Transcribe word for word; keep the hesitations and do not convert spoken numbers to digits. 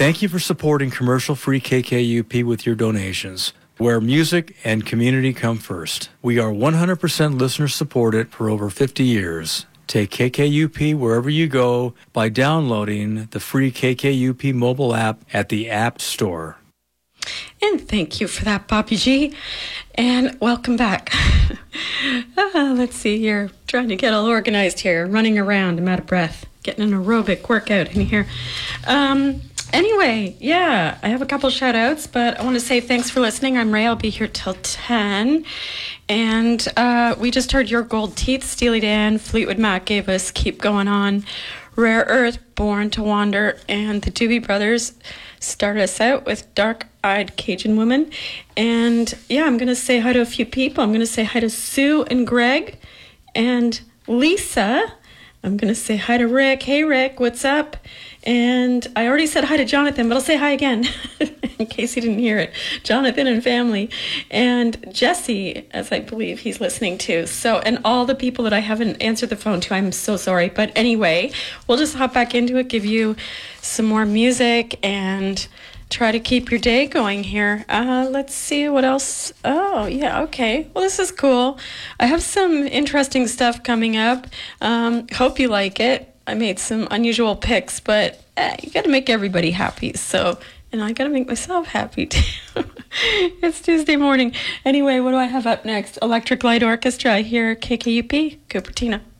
Thank you for supporting commercial-free K K U P with your donations, where music and community come first. We are one hundred percent listener-supported for over fifty years. Take K K U P wherever you go by downloading the free K K U P mobile app at the App Store. And thank you for that, Bobby G. And welcome back. uh, let's see here. Trying to get all organized here. Running around. I'm out of breath. Getting an aerobic workout in here. Um, anyway, yeah, I have a couple shout outs, but I want to say thanks for listening. I'm Ray. I'll be here till ten. And uh, we just heard Your Gold Teeth, Steely Dan, Fleetwood Mac gave us Keep Going On, Rare Earth, Born to Wander, and the Doobie Brothers started us out with Dark Eyed Cajun Woman. And yeah, I'm going to say hi to a few people. I'm going to say hi to Sue and Greg and Lisa. I'm going to say hi to Rick. Hey, Rick, what's up? And I already said hi to Jonathan, but I'll say hi again in case he didn't hear it. Jonathan and family. And Jesse, as I believe he's listening to. So, and all the people that I haven't answered the phone to, I'm so sorry. But anyway, we'll just hop back into it, give you some more music, and try to keep your day going here. Uh, let's see what else. Oh, yeah, okay. Well, this is cool. I have some interesting stuff coming up. Um, hope you like it. I made some unusual picks, but eh, you got to make everybody happy. So, and I got to make myself happy too. It's Tuesday morning. Anyway, what do I have up next? Electric Light Orchestra here, K K U P, Cupertino.